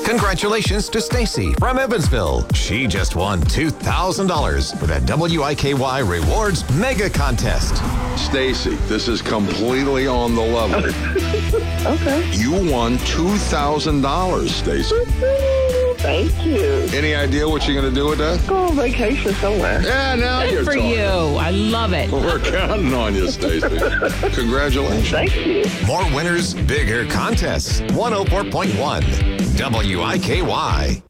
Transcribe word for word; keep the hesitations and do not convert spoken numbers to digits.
Congratulations to Stacy from Evansville. She just won two thousand dollars for that W I K Y Rewards Mega Contest. Stacy, this is completely on the level. Okay. You won two thousand dollars, Stacy. Thank you. Any idea what you're going to do with that? Go on vacation somewhere. Yeah, now Good you're for talking. you. I love it. We're counting on you, Stacy. Congratulations. Thank you. More winners, bigger contests. one oh four point one W I K Y.